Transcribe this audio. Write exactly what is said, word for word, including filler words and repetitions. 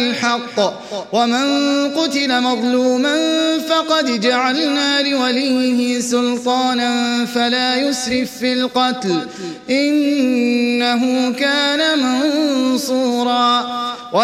الحق ومن قتل مظلوما فقد جعلنا لوليه سلطانا فلا يسرف في القتل إنه كان منصورا.